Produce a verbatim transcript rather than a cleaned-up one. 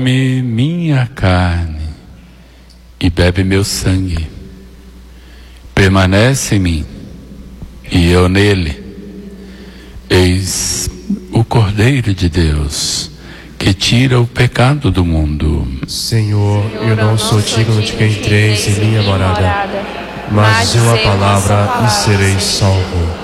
come minha carne e bebe meu sangue, permanece em mim e eu nele. Eis o Cordeiro de Deus, que tira o pecado do mundo. Senhor, eu não sou digno de que entreis em minha morada, mas dize uma palavra e serei salvo.